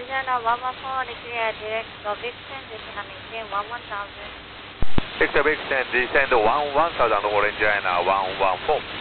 Arizona 114, declare direct of extend, descend and maintain 11,000. Extend, descend 11,000, Orange Airliner 114.